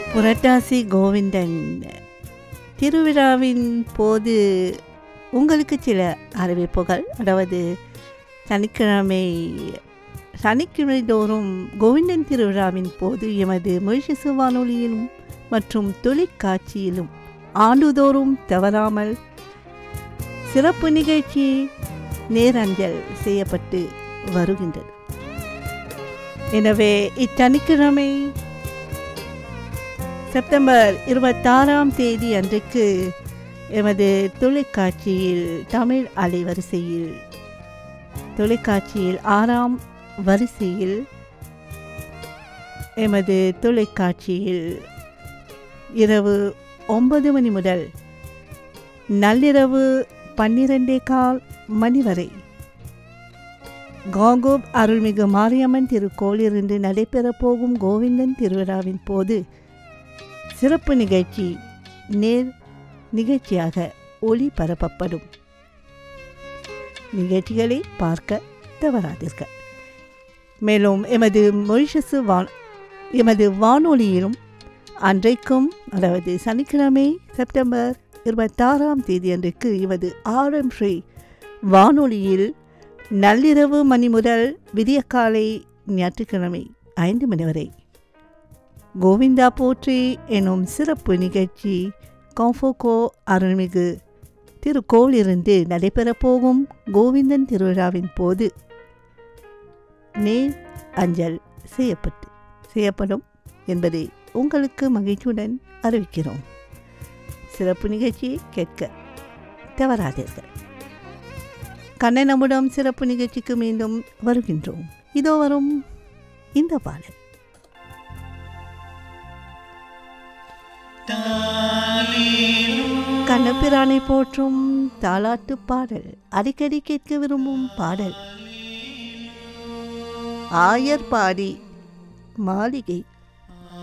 புரட்டாசி கோவிந்தன் திருவிழாவின் போது உங்களுக்கு சில அறிவிப்புகள். அதாவது சனிக்கிழமை தோறும் கோவிந்தன் திருவிழாவின் போது எமது மொழிசு வானொலியிலும் மற்றும் தொலைக்காட்சியிலும் ஆண்டுதோறும் தவறாமல் சிறப்பு நிகழ்ச்சி நேரஞ்சல் செய்யப்பட்டு வருகின்றது. எனவே இச்சனிக்கிழமை செப்டம்பர் 26ஆம் தேதி அன்றைக்கு எமது தொலைக்காட்சியில் தமிழ் அலைவரிசையில் தொலைக்காட்சியில் 6ஆம் வரிசையில் எமது தொலைக்காட்சியில் இரவு 9 மணி முதல் நள்ளிரவு 12:15 மணி வரை காங்கோப் அருள்மிகு மாரியம்மன் திருக்கோயிலிருந்து நடைபெறப் போகும் கோவிந்தன் திருவிழாவின் போது சிறப்பு நிகழ்ச்சி நேர் நிகழ்ச்சியாக ஒளிபரப்பப்படும். நிகழ்ச்சிகளை பார்க்க தவறாதீர்கள். மேலும் எமது வானொலியிலும் அன்றைக்கும், அதாவது சனிக்கிழமை செப்டம்பர் 26ஆம் தேதி அன்றைக்கு எமது RM வானொலியில் நள்ளிரவு மணி முதல் விடியற்காலை ஞாயிற்றுக்கிழமை 5 மணி வரை கோவிந்தா போற்றி எனும் சிறப்பு நிகழ்ச்சி காம்போகோ அருள்மிகு திருக்கோயிலிருந்து நடைபெறப் போகும் கோவிந்தன் திருவிழாவின் போது நேர் அஞ்சல் செய்யப்படும் என்பதை உங்களுக்கு மகிழ்ச்சியுடன் அறிவிக்கிறோம். சிறப்பு நிகழ்ச்சியை கேட்க தவறாதீர்கள். கண்ணனமுடம் சிறப்பு நிகழ்ச்சிக்கு மீண்டும் வருகின்றோம். இதோ வரும் இந்த பாடல். கண்ணபிரானை போற்றும் தாலாட்டு பாடல், அடிக்கடி கேட்க விரும்பும் பாடல். ஆயர்பாடி மாளிகை